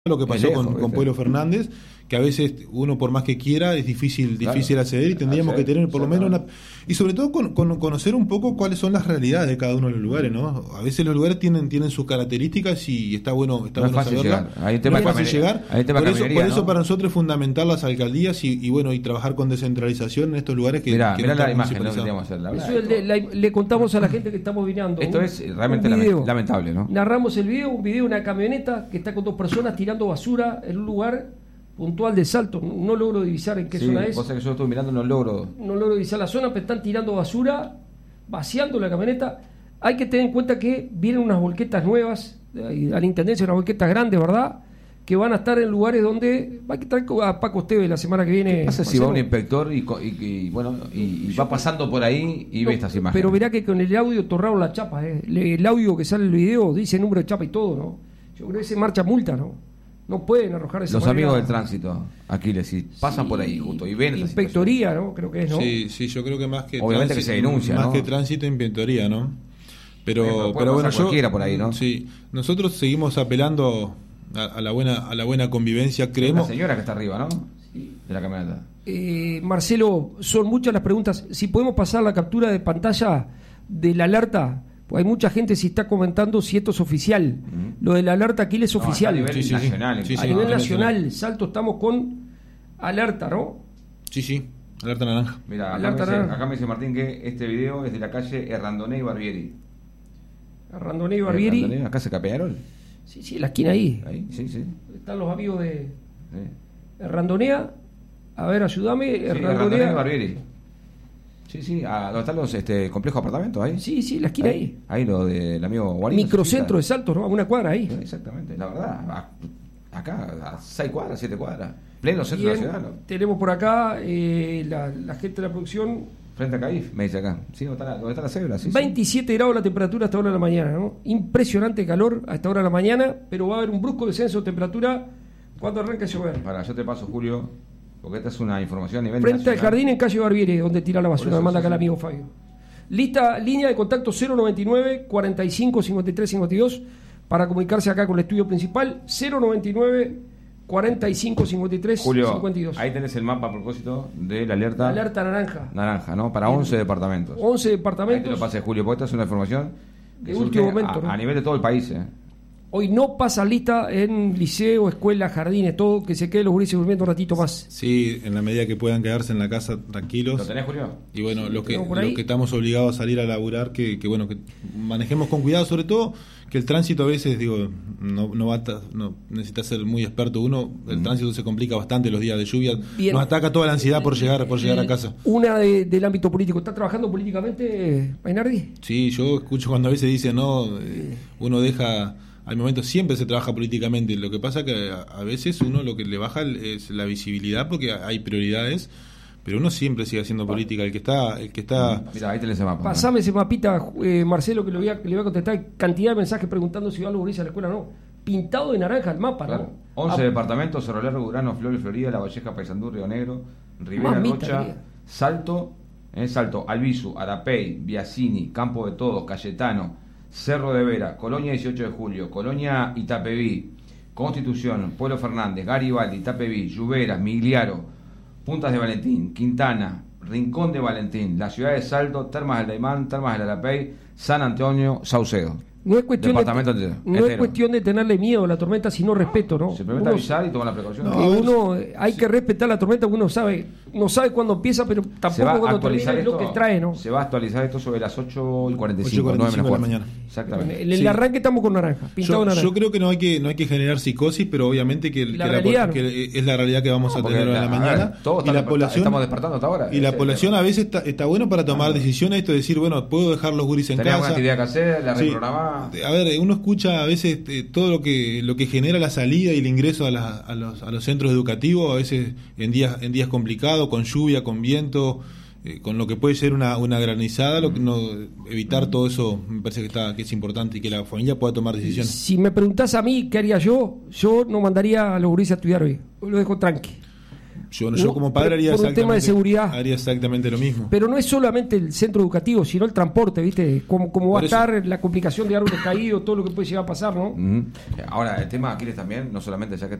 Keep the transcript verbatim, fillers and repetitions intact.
lo que pasó lejos, con, con Pueblo Fernández, que a veces uno por más que quiera es difícil claro, difícil acceder y tendríamos acceder, que tener por lo menos una, y sobre todo con, con, conocer un poco cuáles son las realidades de cada uno de los lugares, ¿no? A veces los lugares tienen tienen sus características y está bueno está no bueno es fácil saberla. Llegar. Hay un tema no es fácil llegar. Hay un tema por eso, caminería, por eso ¿no? para nosotros es fundamental las alcaldías y, y bueno y trabajar con descentralización en estos lugares que, mirá, que mirá no la imagen, no queríamos hacer, la Eso le, le, le contamos a la gente que estamos mirando. Esto un, es realmente lamentable, ¿no? Narramos el video, un video de una camioneta que está con dos personas tirando basura en un lugar puntual de Salto. No logro divisar en qué sí, zona es. Cosa que yo estuve mirando, no logro. No logro divisar la zona, pero están tirando basura, vaciando la camioneta. Hay que tener en cuenta que vienen unas volquetas nuevas, a la intendencia, unas volquetas grandes, ¿verdad? Que van a estar en lugares donde hay que traer a Paco Esteves la semana que viene. ¿Qué pasa si va un inspector y, y, y bueno y, y va pasando por ahí y no, ve estas imágenes? Pero verá que con el audio torraron la chapa, ¿eh? El audio que sale en el video dice el número de chapa y todo, ¿no? Yo creo que se marcha multa, ¿no? No pueden arrojar esa Los manera. amigos del tránsito, Aquiles, si pasan sí, por ahí justo y ven inspectoría, ¿no? Creo que es, ¿no? Sí, sí, yo creo que más que obviamente tránsito, que se denuncia, más ¿no? que tránsito, inspectoría, ¿no? Pero, pero, pero bueno, yo por ahí, ¿no? Sí, nosotros seguimos apelando a, a la buena a la buena convivencia, creemos. La señora que está arriba, ¿no? Sí. De la camioneta. Eh, Marcelo, son muchas las preguntas. Si podemos pasar la captura de pantalla de la alerta. Hay mucha gente si está comentando si esto es oficial. Uh-huh. Lo de la alerta Aquiles es no, oficial. A nivel sí, sí, nacional. Sí, sí, a nivel sí, nacional, nacional. Salto, estamos con alerta, ¿no? Sí, sí, alerta naranja. Mira, acá, alerta me dice, naranja. acá me dice Martín que este video es de la calle Errandoné y Barbieri. Errandoné y Barbieri. Errandoné, acá se Peñarol. Sí, sí, la esquina ahí. Ahí, sí, sí. Están los amigos de sí. Errandonea. A ver, ayúdame. Sí, Errandonea. Errandoné y Barbieri. Sí, sí, ah, ¿dónde están los este, complejos apartamentos ahí? Sí, sí, la esquina ahí. Ahí, ahí lo del amigo Guarino. Microcentro de Salto, ¿no? A una cuadra ahí. Sí, exactamente, la verdad. Acá, a seis cuadras, siete cuadras. Pleno centro Bien, de la ciudad. ¿no? Tenemos por acá eh, la, la gente de la producción. Frente a Caif, me dice acá. Sí, ¿dónde está la, dónde está la cédula? Sí, veintisiete sí. grados la temperatura a esta hora de la mañana, ¿no? Impresionante calor a esta hora de la mañana, pero va a haber un brusco descenso de temperatura cuando arranque a llover. Para, yo te paso, Julio, porque esta es una información a nivel Frente nacional. al jardín en calle Barbieri, donde tira la basura, me manda acá sí, el amigo Fabio. Lista, línea de contacto cero noventa y nueve, cuarenta y cinco, cincuenta y tres, cincuenta y dos para comunicarse acá con el estudio principal. Cero noventa y nueve, cuarenta y cinco, cincuenta y tres, Julio, cincuenta y dos. Ahí tenés el mapa a propósito de la alerta. La alerta naranja. Naranja, ¿no? Para once departamentos. once departamentos. Ahí te lo pasé, Julio, porque esta es una información que de último momento, a, ¿no? a nivel de todo el país, ¿eh? Hoy no pasa lista en liceo, escuela, jardines, todo, que se queden los gurises durmiendo un ratito más. Sí, en la medida que puedan quedarse en la casa tranquilos. ¿Lo tenés, Julio? Y bueno, Sí, los que, por los que estamos obligados a salir a laburar, que, que bueno, que manejemos con cuidado, sobre todo que el tránsito a veces, digo, no, no, basta, no necesita ser muy experto uno, el uh-huh. tránsito se complica bastante los días de lluvia, Bien. Nos ataca toda la ansiedad por llegar, por llegar a casa. Una de, del ámbito político, ¿está trabajando políticamente, Mainardi? Sí, yo escucho cuando a veces dicen, no, eh, uno deja... Al momento siempre se trabaja políticamente, lo que pasa que a, a veces uno lo que le baja es la visibilidad porque hay prioridades, pero uno siempre sigue haciendo política, el que está... El que está Mira, ahí tenés el mapa. Pasame ese mapita, eh, Marcelo, que le voy, a, que le voy a contestar cantidad de mensajes preguntando si va a los gurises a la escuela o no. Pintado de naranja el mapa, claro. ¿no? once ah, departamentos, Cerro Largo, Urano, Flores, Florida, La Valleja, Paysandú, Río Negro, Rivera, Mamita, Rocha, quería. Salto, eh, Salto, Albizu, Arapey, Biasini, Campo de Todos, Cayetano, Cerro de Vera, Colonia dieciocho de julio, Colonia Itapeví, Constitución, Pueblo Fernández, Garibaldi, Itapeví, Lluveras, Migliaro, Puntas de Valentín, Quintana, Rincón de Valentín, la ciudad de Salto, Termas del Daimán, Termas del Arapey, San Antonio, Saucedo. No es cuestión, Departamento de, entero, no es cuestión de tenerle miedo a la tormenta, sino respeto, ¿no? Simplemente uno, avisar y tomar la precaución. No, uno hay que respetar la tormenta, uno sabe, no sabe cuándo empieza, pero tampoco cuándo termina, es lo que trae, ¿no? Se va a actualizar esto sobre las ocho y cuarenta y cinco, nueve de la mañana. Exactamente. En el sí. arranque estamos con naranja, pintado yo, naranja. Yo creo que no hay que no hay que generar psicosis, pero obviamente que, la que, realidad, la, ¿no? que es la realidad que vamos no, a tener en la, la mañana. Ver, todos y la población, estamos despertando hasta ahora. Y la población a veces está, está bueno para tomar ah, decisiones, esto de decir, bueno, puedo dejar los guris en Tenemos casa. Una actividad que hacer, la sí. reprogramada. A ver, uno escucha a veces eh, todo lo que lo que genera la salida y el ingreso a, la, a, los, a los centros educativos, a veces en días en días complicados, con lluvia, con viento, eh, con lo que puede ser una, una granizada, lo que no, evitar todo eso me parece que está que es importante y que la familia pueda tomar decisiones. Si me preguntás a mí qué haría yo, yo no mandaría a los gurises a estudiar hoy, lo dejo tranqui. Yo, yo como padre haría por un tema de exactamente, seguridad. haría exactamente lo mismo. Pero no es solamente el centro educativo, sino el transporte, ¿viste? Cómo, cómo va a Por eso. estar la complicación de árboles caídos, todo lo que puede llegar a pasar, ¿no? Ujú. Ahora, el tema, Aquiles, también, no solamente ya que